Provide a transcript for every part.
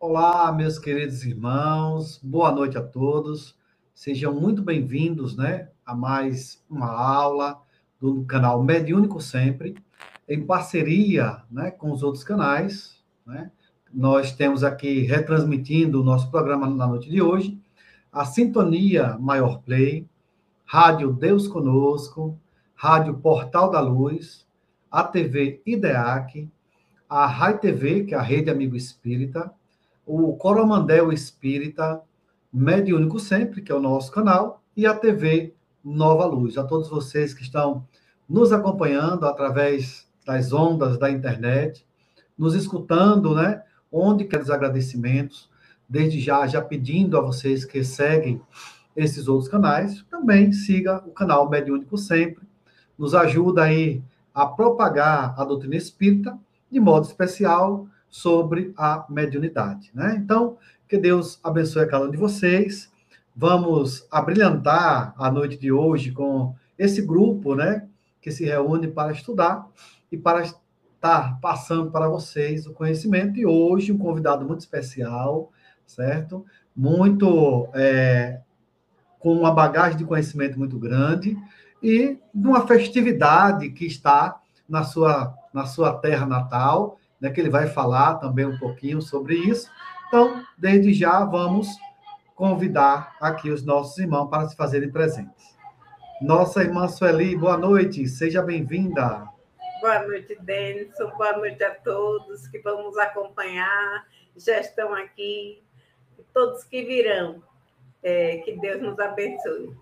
Olá, meus queridos irmãos, boa noite a todos. Sejam muito bem-vindos, né, a mais uma aula do canal Mediúnico Sempre, em parceria, né, com os outros canais, né? Nós temos aqui retransmitindo o nosso programa na noite de hoje, a Sintonia Maior Play, Rádio Deus Conosco, Rádio Portal da Luz, a TV IDEAC, a Rai TV, que é a Rede Amigo Espírita, o Coromandel Espírita, Mediúnico Sempre, que é o nosso canal, e a TV Nova Luz. A todos vocês que estão nos acompanhando através das ondas da internet, nos escutando, né? Onde quer os agradecimentos, desde já pedindo a vocês que seguem esses outros canais, também siga o canal Mediúnico Sempre, nos ajuda aí a propagar a doutrina espírita, de modo especial sobre a mediunidade, né? Então, que Deus abençoe a cada um de vocês. Vamos abrilhantar a noite de hoje com esse grupo, né, que se reúne para estudar e para estar passando para vocês o conhecimento. E hoje um convidado muito especial, certo? Muito com uma bagagem de conhecimento muito grande e de uma festividade que está na sua terra natal, né, que ele vai falar também um pouquinho sobre isso. Então, desde já, vamos convidar aqui os nossos irmãos para se fazerem presentes. Nossa irmã Sueli, boa noite, seja bem-vinda. Boa noite, Denison, boa noite a todos que vão nos acompanhar, já estão aqui, todos que virão. Que Deus nos abençoe.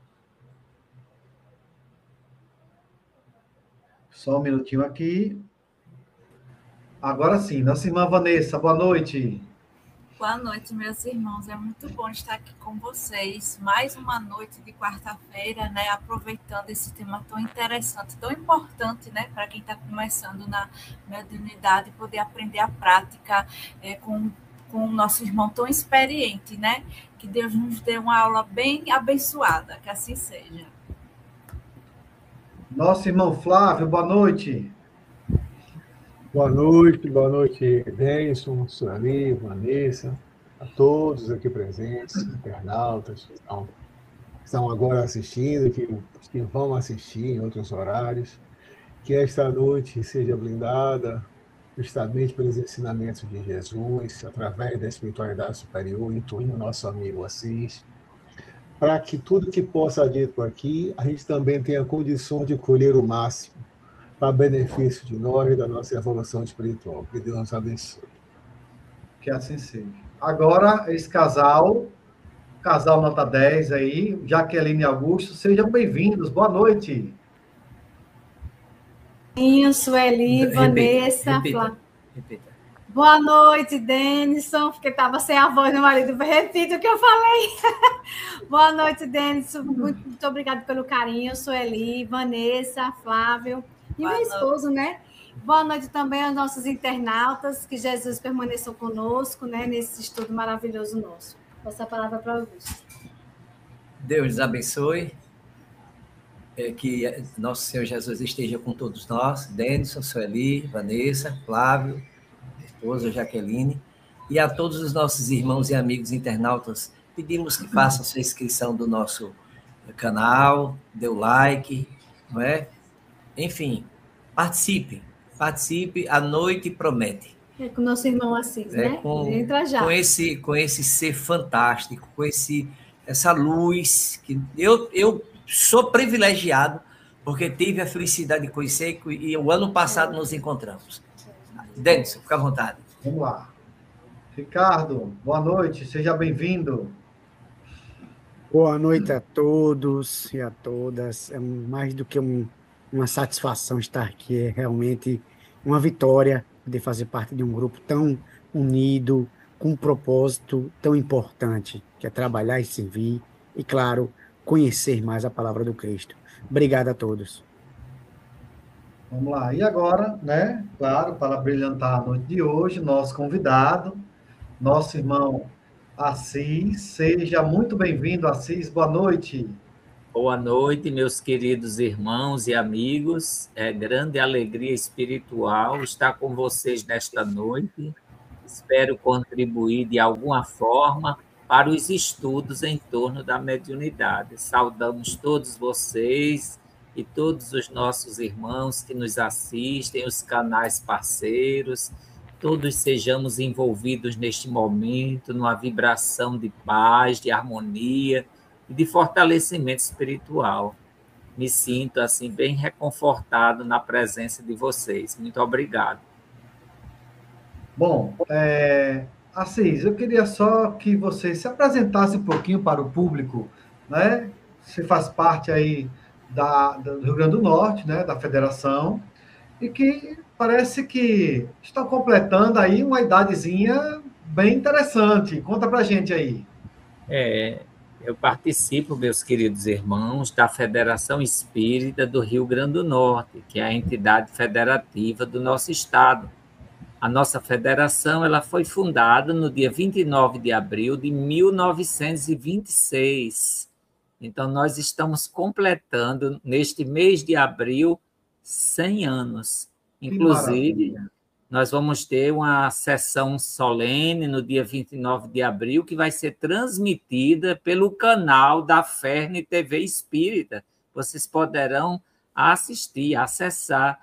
Só um minutinho aqui. Agora sim, nossa irmã Vanessa, boa noite. Boa noite, meus irmãos. É muito bom estar aqui com vocês. Mais uma noite de quarta-feira, né? Aproveitando esse tema tão interessante, tão importante, né? Para quem está começando na mediunidade, poder aprender a prática com o nosso irmão tão experiente, né? Que Deus nos dê uma aula bem abençoada, que assim seja. Nosso irmão Flávio, boa noite. Boa noite, Denison, Sueli, Vanessa, a todos aqui presentes, internautas que estão agora assistindo, que vão assistir em outros horários. Que esta noite seja blindada justamente pelos ensinamentos de Jesus, através da espiritualidade superior, incluindo o nosso amigo Assis, para que tudo que possa ser dito aqui, a gente também tenha condições de colher o máximo, para benefício de nós e da nossa evolução espiritual. Que Deus nos abençoe. Que assim seja. Agora, esse casal nota 10 aí, Jaqueline e Augusto, sejam bem-vindos, boa noite. Sueli, Vanessa, repita. Boa noite, Denison, porque estava sem a voz do marido. Repito o que eu falei. Boa noite, Denison. Muito obrigada pelo carinho, Sueli, Vanessa, Flávio e meu esposo, né? Boa noite também aos nossos internautas, que Jesus permaneçam conosco, né, nesse estudo maravilhoso nosso. Passo a palavra para o Augusto. Deus nos abençoe. Que nosso Senhor Jesus esteja com todos nós, Denison, Sueli, Vanessa, Flávio, esposa Jaqueline, e a todos os nossos irmãos e amigos internautas, pedimos que façam sua inscrição do nosso canal, dê o like, não é? Enfim, participe, a noite promete. Com o nosso irmão Assis, né? Entra já. Com esse ser fantástico, com essa luz, que eu sou privilegiado, porque tive a felicidade de conhecer e o ano passado nos encontramos. Denison, fica à vontade. Vamos lá. Ricardo, boa noite, seja bem-vindo. Boa noite a todos e a todas. É mais do que uma satisfação estar aqui, é realmente uma vitória de fazer parte de um grupo tão unido, com um propósito tão importante, que é trabalhar e servir, e, claro, conhecer mais a palavra do Cristo. Obrigado a todos. Vamos lá. E agora, né, claro, para brilhantar a noite de hoje, nosso convidado, nosso irmão Assis. Seja muito bem-vindo, Assis. Boa noite. Boa noite, meus queridos irmãos e amigos. É grande alegria espiritual estar com vocês nesta noite espero contribuir de alguma forma para os estudos em torno da mediunidade. Saudamos todos vocês e todos os nossos irmãos que nos assistem, os canais parceiros, todos sejamos envolvidos neste momento, numa vibração de paz, de harmonia e de fortalecimento espiritual. Me sinto, assim, bem reconfortado na presença de vocês. Muito obrigado. Bom, Assis, eu queria só que você se apresentasse um pouquinho para o público, né? Você faz parte aí do Rio Grande do Norte, né? Da federação, e que parece que está completando aí uma idadezinha bem interessante. Conta pra gente aí. Eu participo, meus queridos irmãos, da Federação Espírita do Rio Grande do Norte, que é a entidade federativa do nosso estado. A nossa federação ela foi fundada no dia 29 de abril de 1926. Então, nós estamos completando, neste mês de abril, 100 anos. Inclusive, nós vamos ter uma sessão solene no dia 29 de abril, que vai ser transmitida pelo canal da Ferne TV Espírita. Vocês poderão assistir, acessar.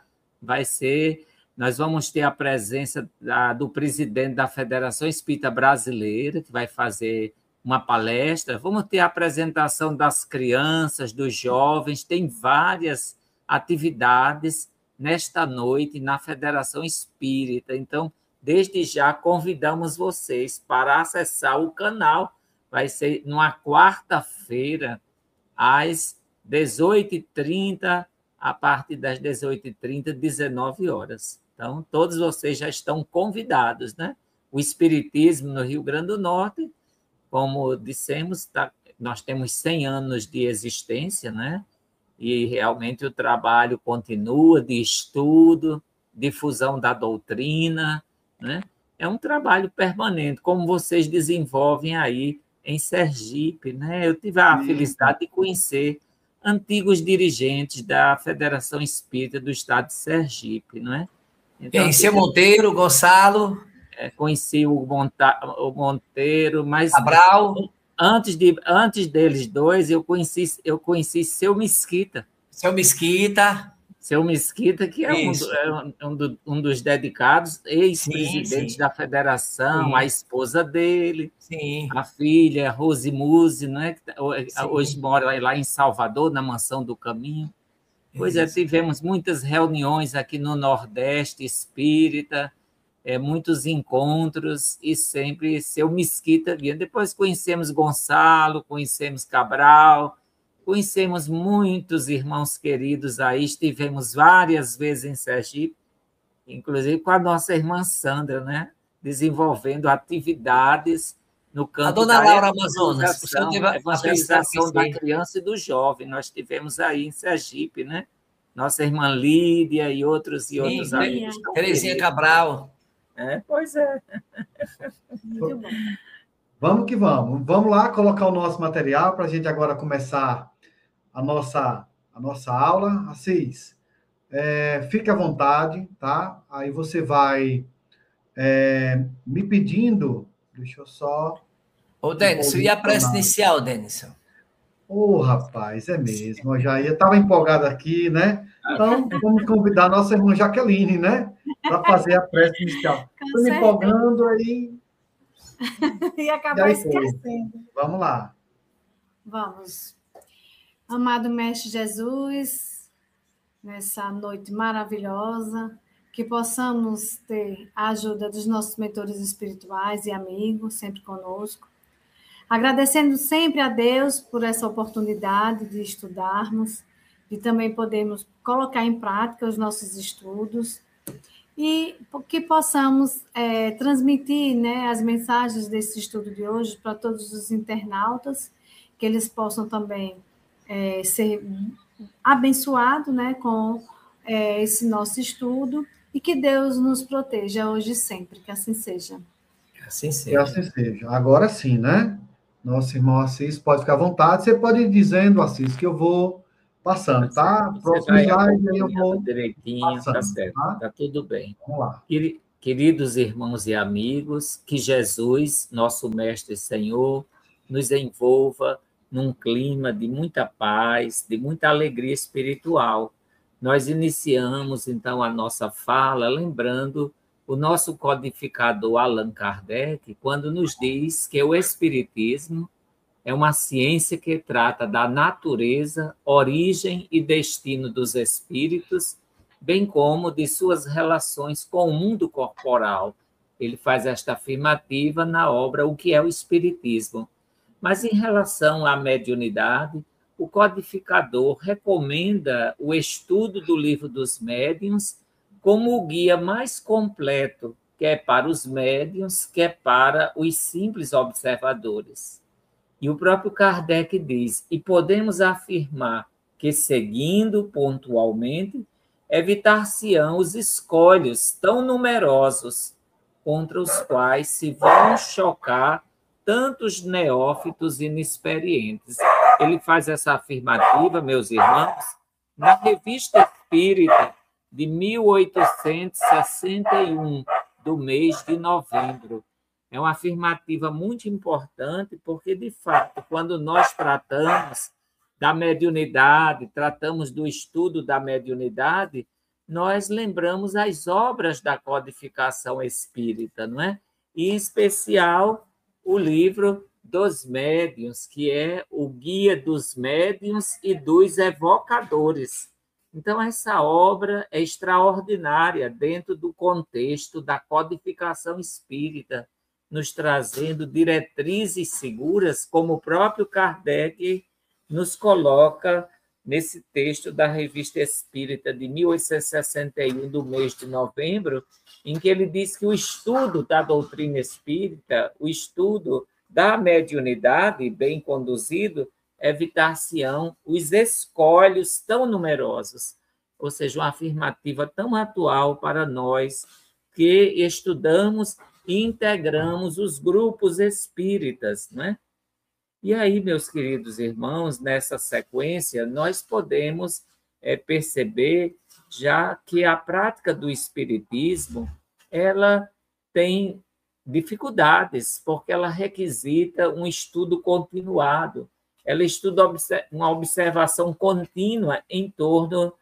Nós vamos ter a presença do presidente da Federação Espírita Brasileira, que vai fazer uma palestra. Vamos ter a apresentação das crianças, dos jovens, tem várias atividades nesta noite na Federação Espírita. Então, desde já, convidamos vocês para acessar o canal. Vai ser numa quarta-feira, às 18h30, a partir das 18h30, 19 horas. Então, todos vocês já estão convidados, né? O Espiritismo no Rio Grande do Norte, como dissemos, nós temos 100 anos de existência, né? E realmente o trabalho continua de estudo, difusão da doutrina, né? É um trabalho permanente, como vocês desenvolvem aí em Sergipe, né? Eu tive a felicidade de conhecer antigos dirigentes da Federação Espírita do Estado de Sergipe, não é? Então, seu Monteiro, Gonçalo. Conheci o Monteiro, mas Cabral. Antes deles dois, eu conheci seu Mesquita. Seu Mesquita. Seu Mesquita, que é um dos dedicados, ex-presidente da federação, a esposa dele, a filha, Rose Muse, né, que hoje mora lá em Salvador, na Mansão do Caminho. Pois tivemos muitas reuniões aqui no Nordeste Espírita, muitos encontros, e sempre seu Mesquita vinha. Depois conhecemos Gonçalo, conhecemos Cabral, conhecemos muitos irmãos queridos aí, estivemos várias vezes em Sergipe, inclusive com a nossa irmã Sandra, né? Desenvolvendo atividades no campo a dona Laura Amazonas, evangelização da criança e do jovem. Nós tivemos aí em Sergipe, né? Nossa irmã Lídia e outros amigos. Terezinha Cabral. Pois é. Muito bom. Vamos que vamos. Vamos lá colocar o nosso material para a gente agora começar a nossa aula. Assis, fique à vontade, tá? Aí você vai me pedindo. Deixa eu só. Ô, Denison, e a prece inicial, Denison? Rapaz, é mesmo. Eu estava empolgado aqui, né? Então, vamos convidar a nossa irmã Jaqueline, né? Para fazer a prece inicial. Estou me empolgando aí. E acabar esquecendo. Vamos lá. Vamos. Amado Mestre Jesus, nessa noite maravilhosa, que possamos ter a ajuda dos nossos mentores espirituais e amigos, sempre conosco. Agradecendo sempre a Deus por essa oportunidade de estudarmos, de também podermos colocar em prática os nossos estudos e que possamos transmitir, né, as mensagens desse estudo de hoje para todos os internautas, que eles possam também ser abençoados, né, com esse nosso estudo, e que Deus nos proteja hoje e sempre, que assim seja. Assim seja. Que assim seja. Agora sim, né? Nosso irmão Assis, pode ficar à vontade. Você pode ir dizendo, Assis, que eu vou passando, tá? Próximo slide, aí eu vou direitinho, passando, tá certo, tá tudo bem. Vamos lá. Queridos irmãos e amigos, que Jesus, nosso Mestre e Senhor, nos envolva num clima de muita paz, de muita alegria espiritual. Nós iniciamos, então, a nossa fala lembrando o nosso codificador Allan Kardec, quando nos diz que o Espiritismo é uma ciência que trata da natureza, origem e destino dos espíritos, bem como de suas relações com o mundo corporal. Ele faz esta afirmativa na obra O que é o Espiritismo. Mas, em relação à mediunidade, o codificador recomenda o estudo do Livro dos Médiuns como o guia mais completo, quer para os médiuns, quer para os simples observadores. E o próprio Kardec diz, e podemos afirmar que, seguindo pontualmente, evitar-se-ão os escolhos tão numerosos contra os quais se vão chocar tantos neófitos inexperientes. Ele faz essa afirmativa, meus irmãos, na Revista Espírita de 1861, do mês de novembro. É uma afirmativa muito importante, porque, de fato, quando nós tratamos da mediunidade, tratamos do estudo da mediunidade, nós lembramos as obras da codificação espírita, não é? E, em especial, o livro dos médiuns, que é o Guia dos Médiuns e dos Evocadores. Então, essa obra é extraordinária dentro do contexto da codificação espírita, nos trazendo diretrizes seguras, como o próprio Kardec nos coloca nesse texto da Revista Espírita de 1861, do mês de novembro, em que ele diz que o estudo da doutrina espírita, o estudo da mediunidade, bem conduzido, evitar-se-ão os escolhos tão numerosos, ou seja, uma afirmativa tão atual para nós que estudamos e integramos os grupos espíritas, né? E aí, meus queridos irmãos, nessa sequência, nós podemos perceber já que a prática do espiritismo, ela tem dificuldades, porque ela requisita um estudo continuado, ela estuda uma observação contínua em torno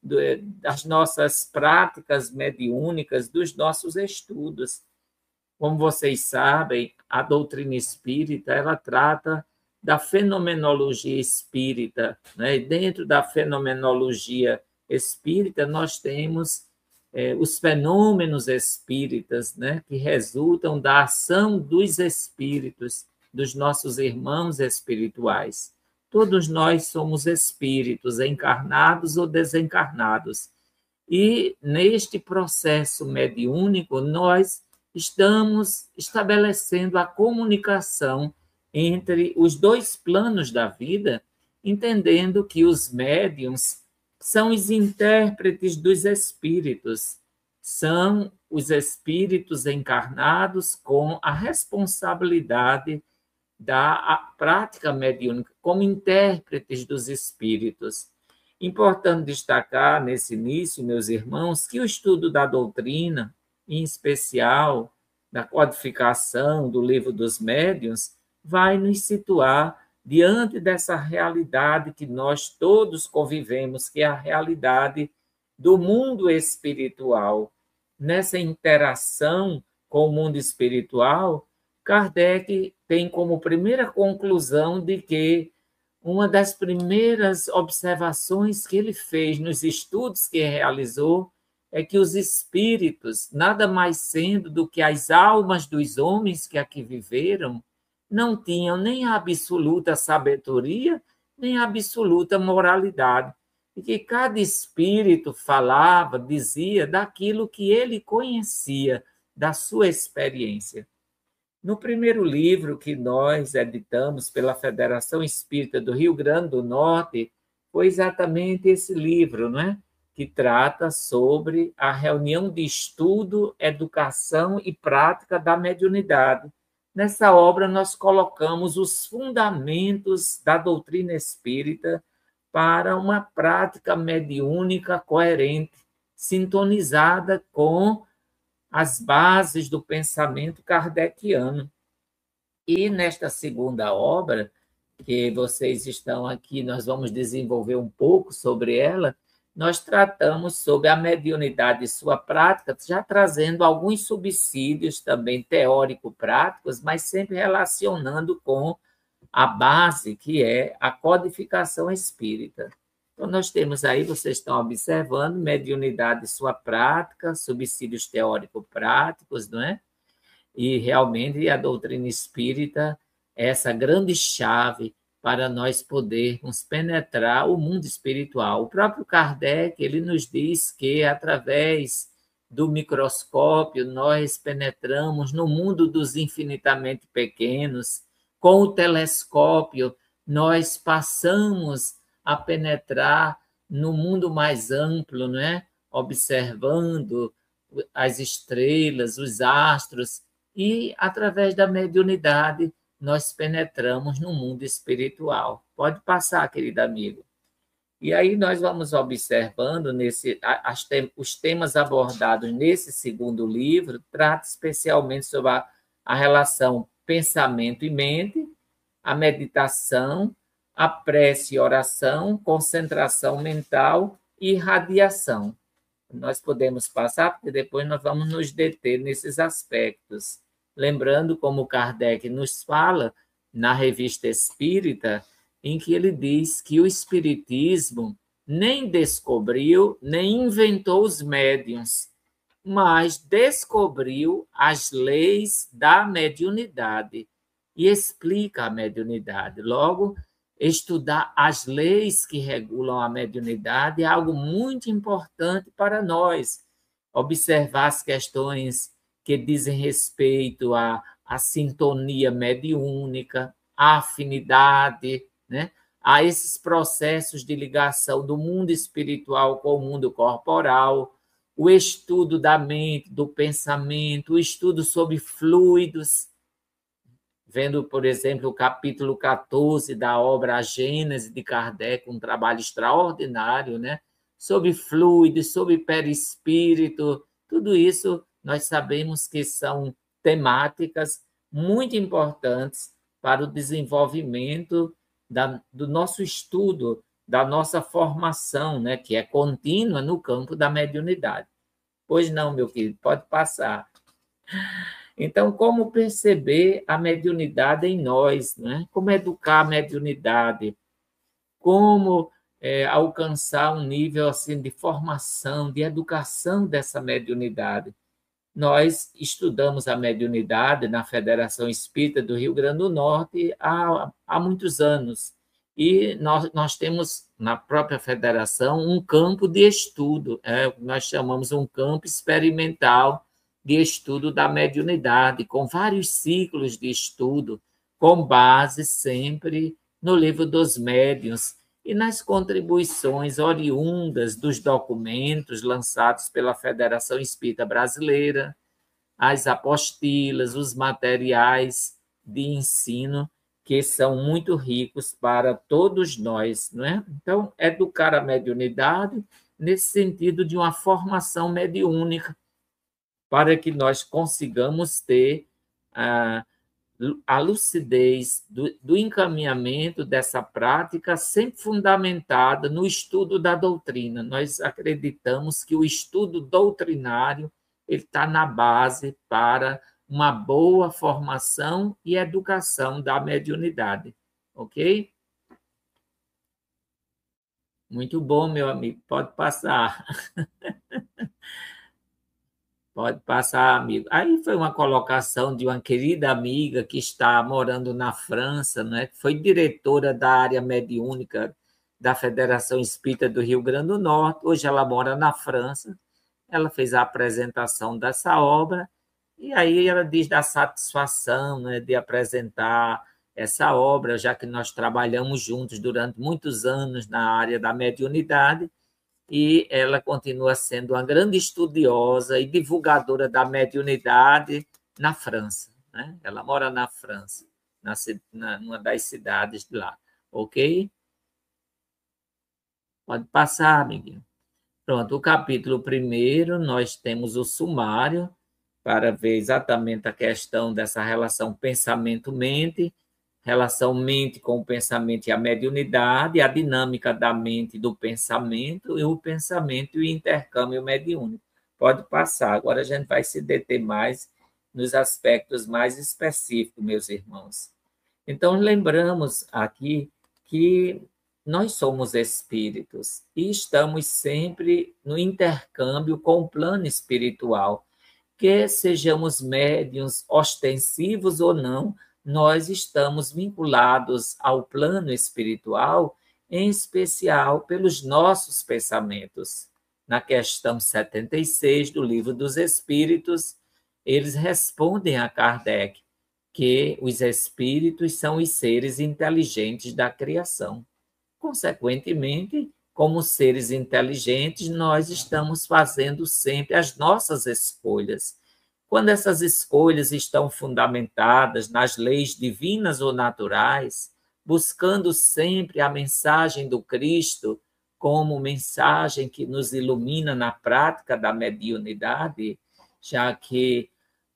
das nossas práticas mediúnicas, dos nossos estudos. Como vocês sabem, a doutrina espírita, ela trata da fenomenologia espírita, né? E dentro da fenomenologia espírita, nós temos os fenômenos espíritas, né? Que resultam da ação dos espíritos, dos nossos irmãos espirituais. Todos nós somos espíritos, encarnados ou desencarnados. E, neste processo mediúnico, nós estamos estabelecendo a comunicação entre os dois planos da vida, entendendo que os médiuns são os intérpretes dos espíritos, são os espíritos encarnados com a responsabilidade da prática mediúnica, como intérpretes dos espíritos. Importante destacar nesse início, meus irmãos, que o estudo da doutrina, em especial da codificação do Livro dos Médiuns, vai nos situar diante dessa realidade que nós todos convivemos, que é a realidade do mundo espiritual. Nessa interação com o mundo espiritual, Kardec tem como primeira conclusão de que uma das primeiras observações que ele fez nos estudos que realizou é que os espíritos, nada mais sendo do que as almas dos homens que aqui viveram, não tinham nem a absoluta sabedoria, nem a absoluta moralidade. E que cada espírito falava, dizia daquilo que ele conhecia, da sua experiência. No primeiro livro que nós editamos pela Federação Espírita do Rio Grande do Norte, foi exatamente esse livro, não é? Que trata sobre a reunião de estudo, educação e prática da mediunidade. Nessa obra, nós colocamos os fundamentos da doutrina espírita para uma prática mediúnica coerente, sintonizada com as bases do pensamento kardeciano. E nesta segunda obra, que vocês estão aqui, nós vamos desenvolver um pouco sobre ela, nós tratamos sobre a mediunidade e sua prática, já trazendo alguns subsídios também teórico-práticos, mas sempre relacionando com a base, que é a codificação espírita. Então, nós temos aí, vocês estão observando, mediunidade e sua prática, subsídios teórico-práticos, não é? E, realmente, a doutrina espírita é essa grande chave para nós podermos penetrar o mundo espiritual. O próprio Kardec, ele nos diz que, através do microscópio, nós penetramos no mundo dos infinitamente pequenos. Com o telescópio, nós passamos a penetrar no mundo mais amplo, não é? Observando as estrelas, os astros, e, através da mediunidade, nós penetramos no mundo espiritual. Pode passar, querido amigo. E aí nós vamos observando os temas abordados nesse segundo livro, trata especialmente sobre a relação pensamento e mente, a meditação, a prece e oração, concentração mental e radiação. Nós podemos passar, porque depois nós vamos nos deter nesses aspectos. Lembrando como Kardec nos fala na Revista Espírita, em que ele diz que o Espiritismo nem descobriu, nem inventou os médiuns, mas descobriu as leis da mediunidade e explica a mediunidade. Logo, estudar as leis que regulam a mediunidade é algo muito importante para nós. Observar as questões que dizem respeito à sintonia mediúnica, à afinidade, né? A esses processos de ligação do mundo espiritual com o mundo corporal, o estudo da mente, do pensamento, o estudo sobre fluidos, vendo, por exemplo, o capítulo 14 da obra A Gênese de Kardec, um trabalho extraordinário, né? Sobre fluidos, sobre perispírito, tudo isso nós sabemos que são temáticas muito importantes para o desenvolvimento do nosso estudo, da nossa formação, né, que é contínua no campo da mediunidade. Pois não, meu querido, pode passar. Então, como perceber a mediunidade em nós, né? Como educar a mediunidade? Como alcançar um nível assim, de formação, de educação dessa mediunidade? Nós estudamos a mediunidade na Federação Espírita do Rio Grande do Norte há muitos anos. E nós temos, na própria federação, um campo de estudo, nós chamamos um campo experimental de estudo da mediunidade, com vários ciclos de estudo, com base sempre no Livro dos Médiuns e nas contribuições oriundas dos documentos lançados pela Federação Espírita Brasileira, as apostilas, os materiais de ensino, que são muito ricos para todos nós, não é? Então, educar a mediunidade nesse sentido de uma formação mediúnica, para que nós consigamos ter a lucidez do encaminhamento dessa prática, sempre fundamentada no estudo da doutrina. Nós acreditamos que o estudo doutrinário está na base para uma boa formação e educação da mediunidade. Ok? Muito bom, meu amigo. Pode passar. Pode passar, amigo. Aí foi uma colocação de uma querida amiga que está morando na França, né? Que foi diretora da área mediúnica da Federação Espírita do Rio Grande do Norte. Hoje ela mora na França. Ela fez a apresentação dessa obra e aí ela diz da satisfação, né, de apresentar essa obra, já que nós trabalhamos juntos durante muitos anos na área da mediunidade. E ela continua sendo uma grande estudiosa e divulgadora da mediunidade na França, né? Ela mora na França, numa das cidades de lá, ok? Pode passar, amiguinho. Pronto, o capítulo 1, nós temos o sumário, para ver exatamente a questão dessa relação pensamento-mente, relação mente com o pensamento e a mediunidade, a dinâmica da mente e do pensamento, e o pensamento e o intercâmbio mediúnico. Pode passar, agora a gente vai se deter mais nos aspectos mais específicos, meus irmãos. Então, lembramos aqui que nós somos espíritos e estamos sempre no intercâmbio com o plano espiritual. Que sejamos médiuns ostensivos ou não, nós estamos vinculados ao plano espiritual, em especial pelos nossos pensamentos. Na questão 76 do Livro dos Espíritos, eles respondem a Kardec que os espíritos são os seres inteligentes da criação. Consequentemente, como seres inteligentes, nós estamos fazendo sempre as nossas escolhas. Quando essas escolhas estão fundamentadas nas leis divinas ou naturais, buscando sempre a mensagem do Cristo como mensagem que nos ilumina na prática da mediunidade, já que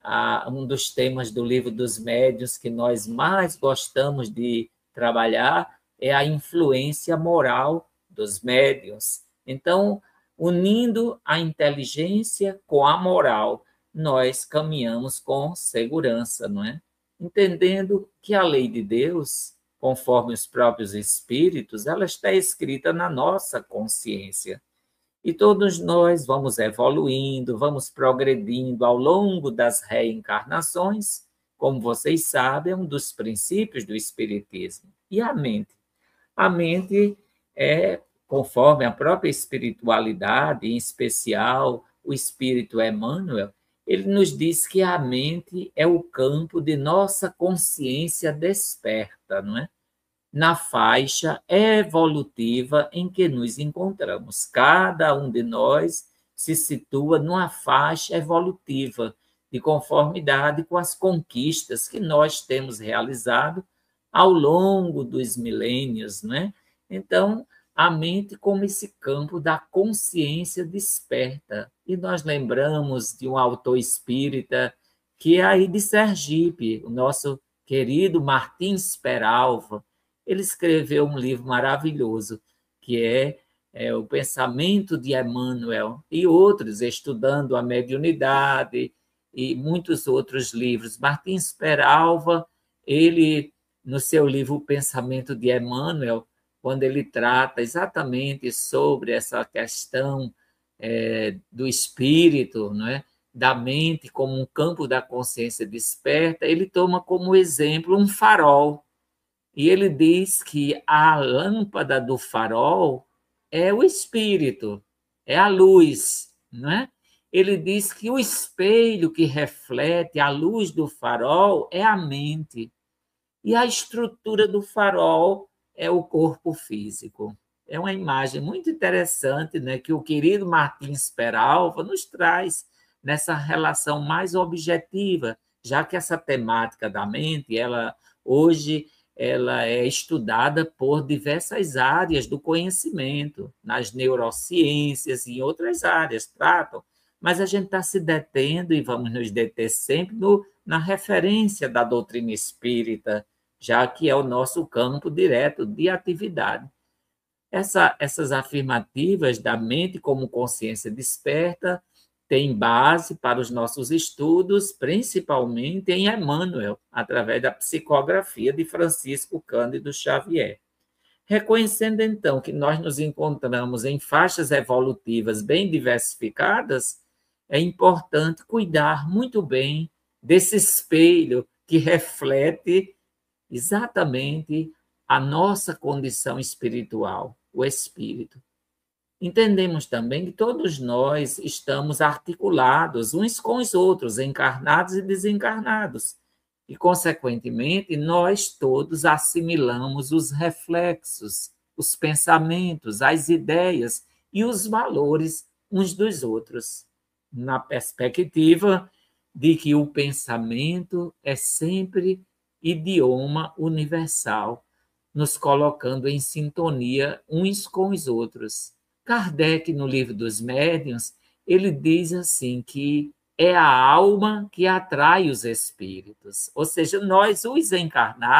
um dos temas do Livro dos Médiuns que nós mais gostamos de trabalhar é a influência moral dos médiuns. Então, unindo a inteligência com a moral, nós caminhamos com segurança, não é? Entendendo que a lei de Deus, conforme os próprios espíritos, ela está escrita na nossa consciência. E todos nós vamos evoluindo, vamos progredindo ao longo das reencarnações, como vocês sabem, é um dos princípios do Espiritismo. E a mente? A mente é, conforme a própria espiritualidade, em especial o Espírito Emmanuel, ele nos diz que a mente é o campo de nossa consciência desperta, não é? Na faixa evolutiva em que nos encontramos. Cada um de nós se situa numa faixa evolutiva, de conformidade com as conquistas que nós temos realizado ao longo dos milênios, não é? Então, a mente como esse campo da consciência desperta. E nós lembramos de um autor espírita que é aí de Sergipe, o nosso querido Martins Peralva. Ele escreveu um livro maravilhoso, que é O Pensamento de Emmanuel, e outros, estudando a mediunidade, e muitos outros livros. Martins Peralva, ele, no seu livro O Pensamento de Emmanuel, quando ele trata exatamente sobre essa questão do espírito, não é? Da mente como um campo da consciência desperta, ele toma como exemplo um farol. E ele diz que a lâmpada do farol é o espírito, é a luz, não é? Ele diz que o espelho que reflete a luz do farol é a mente. E a estrutura do farol é o corpo físico. É uma imagem muito interessante, né, que o querido Martins Peralva nos traz nessa relação mais objetiva, já que essa temática da mente, hoje ela é estudada por diversas áreas do conhecimento, nas neurociências e em outras áreas tratam, mas a gente está se detendo e vamos nos deter sempre na referência da doutrina espírita, já que é o nosso campo direto de atividade. Essas afirmativas da mente como consciência desperta têm base para os nossos estudos, principalmente em Emmanuel, através da psicografia de Francisco Cândido Xavier. Reconhecendo, então, que nós nos encontramos em faixas evolutivas bem diversificadas, é importante cuidar muito bem desse espelho que reflete exatamente a nossa condição espiritual, o espírito. Entendemos também que todos nós estamos articulados uns com os outros, encarnados e desencarnados, e, consequentemente, nós todos assimilamos os reflexos, os pensamentos, as ideias e os valores uns dos outros, na perspectiva de que o pensamento é sempre idioma universal, nos colocando em sintonia uns com os outros. Kardec, no Livro dos Médiuns, ele diz assim que é a alma que atrai os espíritos. Ou seja, nós, os encarnados,